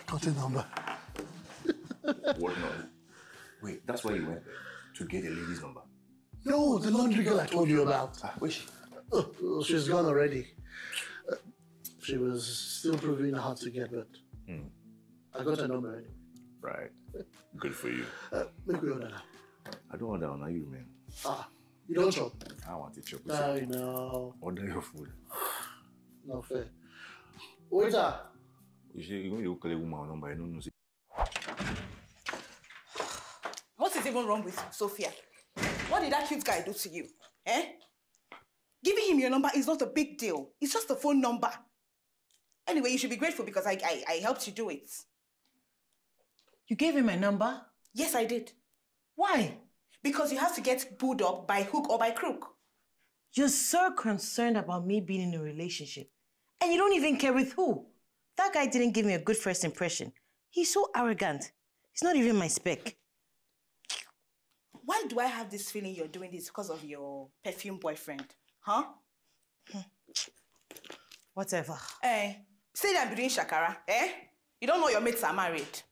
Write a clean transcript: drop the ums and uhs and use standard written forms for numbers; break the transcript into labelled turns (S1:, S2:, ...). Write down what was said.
S1: got a number.
S2: What number? Wait, that's why you went there? To get a lady's number?
S1: No, the laundry girl I told you about.
S2: Where's she?
S1: Oh, she's gone already. She was still proving hard to get, but I got a number anyway.
S2: Right. Good for you.
S1: Make me order now.
S2: I don't order now, you man.
S1: You don't chop?
S2: I want to chop.
S1: I know.
S2: Order your food.
S1: Not fair. Waiter!
S2: You call a woman number, I don't know.
S3: What is even wrong with Sophia? What did that cute guy do to you? Giving him your number is not a big deal. It's just a phone number. Anyway, you should be grateful because I helped you do it.
S4: You gave him my number?
S3: Yes, I did.
S4: Why?
S3: Because you have to get pulled up by hook or by crook.
S4: You're so concerned about me being in a relationship. And you don't even care with who. That guy didn't give me a good first impression. He's so arrogant. He's not even my spec.
S3: Why do I have this feeling you're doing this because of your perfume boyfriend? Huh?
S4: Whatever.
S3: Say that I'm doing shakara, You don't know your mates are married.